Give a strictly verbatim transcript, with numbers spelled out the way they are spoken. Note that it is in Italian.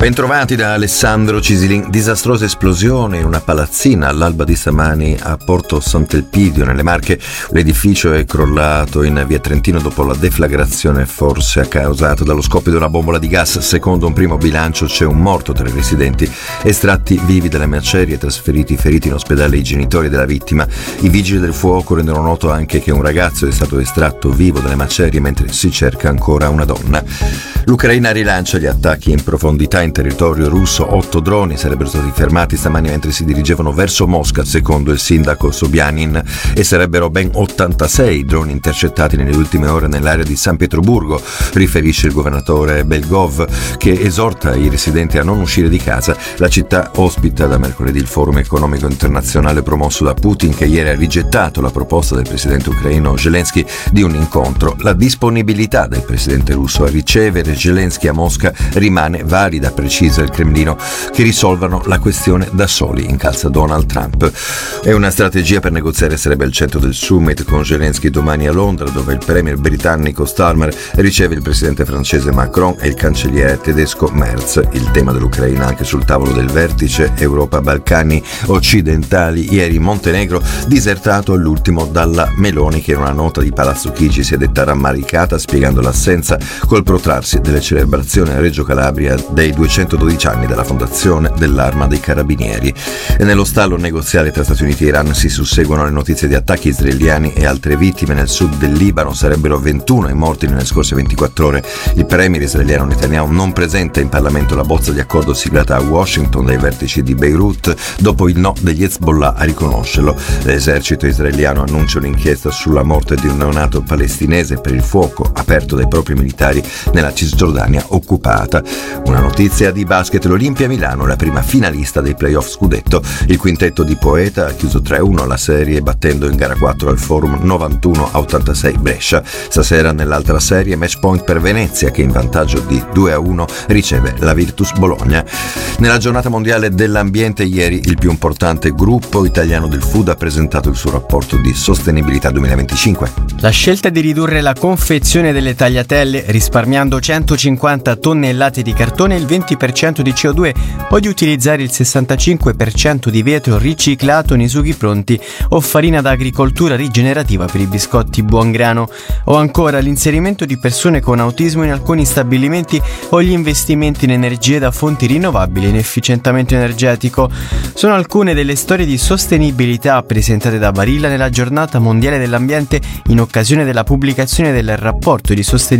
Bentrovati da Alessandro Cisilin. Disastrosa esplosione in una palazzina all'alba di stamani a Porto Sant'Elpidio, nelle Marche. L'edificio è crollato in via Trentino dopo la deflagrazione, forse causata dallo scoppio di una bombola di gas. Secondo un primo bilancio c'è un morto tra i residenti. Estratti vivi dalle macerie, trasferiti feriti in ospedale i genitori della vittima. I vigili del fuoco rendono noto anche che un ragazzo è stato estratto vivo dalle macerie mentre si cerca ancora una donna. L'Ucraina rilancia gli attacchi in profondità in territorio russo. Otto droni sarebbero stati fermati stamani mentre si dirigevano verso Mosca, secondo il sindaco Sobyanin, e sarebbero ben ottantasei droni intercettati nelle ultime ore nell'area di San Pietroburgo, riferisce il governatore Belgov, che esorta i residenti a non uscire di casa. La città ospita da mercoledì il forum economico internazionale promosso da Putin, che ieri ha rigettato la proposta del presidente ucraino Zelensky di un incontro. La disponibilità del presidente russo a ricevere Zelensky a Mosca rimane valida, precisa il Cremlino, che risolvano la questione da soli, incalza Donald Trump. È una strategia per negoziare, sarebbe al centro del summit con Zelensky domani a Londra, dove il premier britannico Starmer riceve il presidente francese Macron e il cancelliere tedesco Merz. Il tema dell'Ucraina anche sul tavolo del vertice Europa-Balcani occidentali, ieri in Montenegro, disertato all'ultimo dalla Meloni, che in una nota di Palazzo Chigi si è detta rammaricata, spiegando l'assenza col protrarsi delle celebrazioni a Reggio Calabria dei duecentododici anni dalla fondazione dell'Arma dei Carabinieri. E nello stallo negoziale tra Stati Uniti e Iran si susseguono le notizie di attacchi israeliani e altre vittime. Nel sud del Libano sarebbero ventuno i morti nelle scorse ventiquattro ore. Il premier israeliano Netanyahu non presenta in Parlamento la bozza di accordo siglata a Washington dai vertici di Beirut dopo il no degli Hezbollah a riconoscerlo. L'esercito israeliano annuncia un'inchiesta sulla morte di un neonato palestinese per il fuoco aperto dai propri militari nella Cisgiordania occupata. Una notizia di basket: l'Olimpia Milano, la prima finalista dei playoff scudetto. Il quintetto di Poeta ha chiuso tre a uno la serie, battendo in gara quattro al Forum novantuno a ottantasei Brescia. Stasera nell'altra serie match point per Venezia, che in vantaggio di due a uno riceve la Virtus Bologna. Nella giornata mondiale dell'ambiente, ieri il più importante gruppo italiano del food ha presentato il suo rapporto di sostenibilità duemilaventicinque. La scelta di ridurre la confezione delle tagliatelle risparmiando centocinquanta tonnellate di cartone e il venti per cento di C O due, o di utilizzare il sessantacinque per cento di vetro riciclato nei sughi pronti o farina da agricoltura rigenerativa per i biscotti buon grano, o ancora l'inserimento di persone con autismo in alcuni stabilimenti o gli investimenti in energie da fonti rinnovabili e in efficientamento energetico. Sono alcune delle storie di sostenibilità presentate da Barilla nella giornata mondiale dell'ambiente in occasione della pubblicazione del rapporto di sostenibilità